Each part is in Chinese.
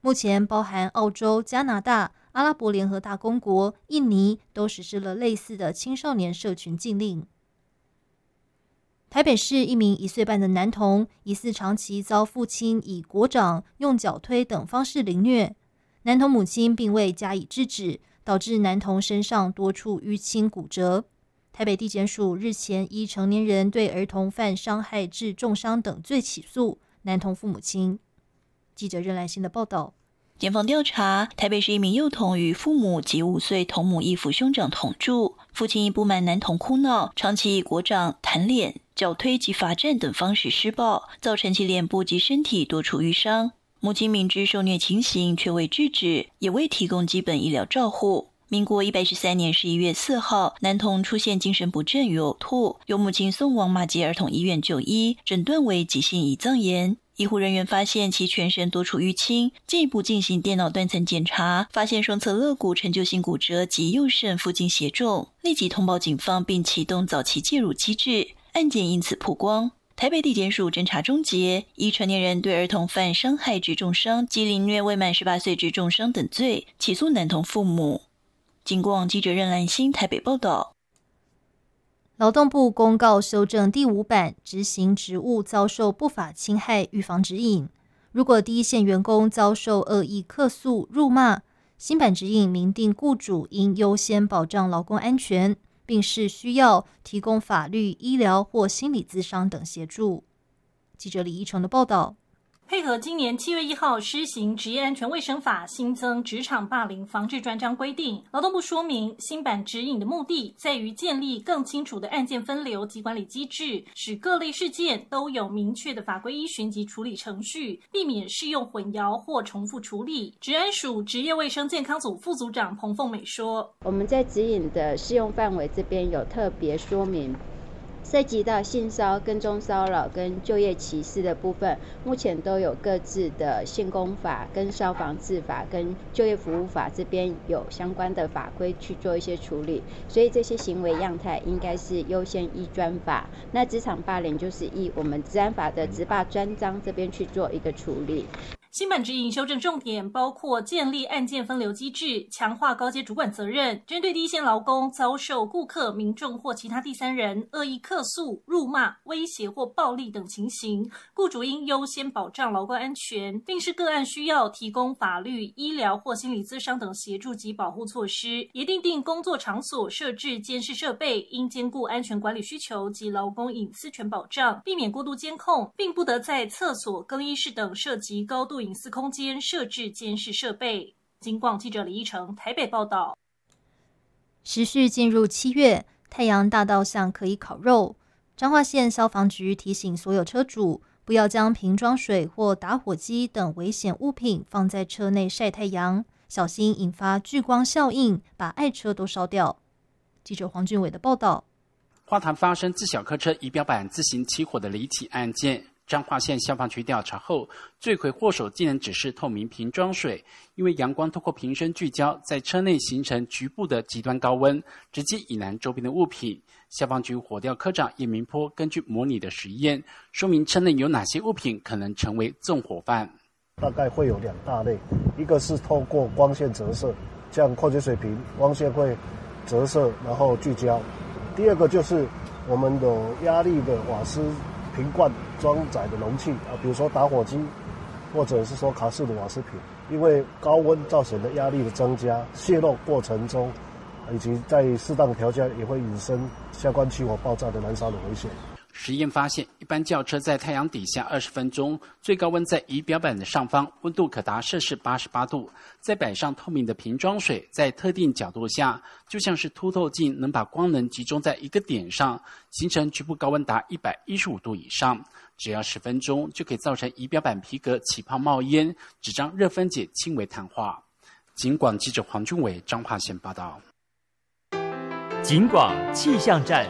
目前包含澳洲、加拿大、阿拉伯联合大公国、印尼都实施了类似的青少年社群禁令。台北市一名1岁半的男童疑似长期遭父亲以果掌、用脚推等方式凌虐，男童母亲并未加以制止，导致男童身上多处淤青骨折。台北地检署日前依成年人对儿童犯伤害致重伤等罪起诉男童父母亲。记者任来信的报道。 检方调查，台北市一名幼童与父母及5岁同母异父兄长同住，父亲因不满男童哭闹，长期以果掌、弹脸、脚推及罚站等方式施暴，造成其脸部及身体多处淤伤。母亲明知受虐情形，却未制止，也未提供基本医疗照护。民国113年11月4号，男童出现精神不振与呕吐，由母亲送往马偕儿童医院就医，诊断为急性胰脏炎。医护人员发现其全身多处淤青，进一步进行电脑断层检查，发现双侧肋骨陈旧性骨折及右肾附近血肿，立即通报警方并启动早期介入机制，案件因此曝光。台北地检署侦查终结，依成年人对儿童犯伤害致重伤及凌虐未满18岁致重伤等罪，起诉男童父母。警广记者任兰心台北报道。 劳动部公告修正第5版执行职务遭受不法侵害预防指引，如果第一线员工遭受恶意客诉、辱骂，新版指引明定雇主应优先保障劳工安全，并视需要提供法律、医疗或心理咨商等协助。记者李依成的报道。 配合今年7月1号施行职业安全卫生法新增职场霸凌防治专章规定，劳动部说明新版指引的目的在于建立更清楚的案件分流及管理机制，使各类事件都有明确的法规依循及处理程序，避免适用混淆或重复处理。职安署职业卫生健康组副组长彭凤美说， 我们在指引的适用范围这边有特别说明，涉及到性骚扰、跟踪骚扰跟就业歧视的部分，目前都有各自的性工法、跟消防治法、跟就业服务法这边有相关的法规去做一些处理，所以这些行为样态应该是优先依专法。那职场霸凌就是依我们职安法的职霸专章这边去做一个处理。 新版指引修正重点包括建立案件分流机制，强化高阶主管责任，针对第一线劳工遭受顾客、民众或其他第三人恶意客诉、辱骂、威胁或暴力等情形，雇主应优先保障劳工安全，并视个案需要提供法律、医疗或心理咨商等协助及保护措施，也订定工作场所设置监视设备，应兼顾安全管理需求及劳工隐私权保障，避免过度监控，并不得在厕所、更衣室等涉及高度隐私空间设置监视设备。警广记者李依成台北报道。 时序进入7月，太阳大道上可以烤肉。彰化县消防局提醒所有车主，不要将瓶装水或打火机等危险物品放在车内晒太阳，小心引发聚光效应，把爱车都烧掉。记者黄俊伟的报道。 花坛发生自小客车仪表板自行起火的离奇案件。彰化县消防局调查后，罪魁祸首竟然只是透明瓶装水，因为阳光透过瓶身聚焦，在车内形成局部的极端高温，直接引燃周边的物品。消防局火调科长叶明波根据模拟的实验，说明车内有哪些物品可能成为纵火犯。 大概会有2大类，一个是透过光线折射，像矿泉水瓶，光线会折射然后聚焦；第二个就是我们有压力的瓦斯瓶罐装载的容器比如说打火机，或者是说卡式的瓦斯瓶，因为高温造成的压力的增加，泄漏过程中，以及在适当条件也会引申相关起火爆炸的燃烧的危险。 实验发现，一般轿车在太阳底下20分钟，最高温在仪表板的上方，温度可达摄氏88度。再摆上透明的瓶装水，在特定角度下，就像是凸透镜，能把光能集中在一个点上，形成局部高温达115度以上。只要10分钟，就可以造成仪表板皮革起泡冒烟，纸张热分解，轻微碳化。警广记者黄俊伟彰化县报道。 警广气象站。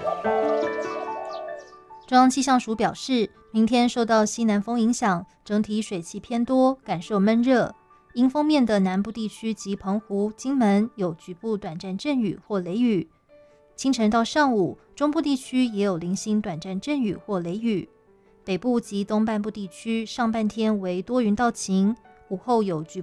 中央气象署表示，明天受到西南风影响，整体水汽偏多，感受闷热。迎风面的南部地区及澎湖、金门有局部短暂阵雨或雷雨。清晨到上午，中部地区也有零星短暂阵雨或雷雨。北部及东半部地区上半天为多云到晴，午后有局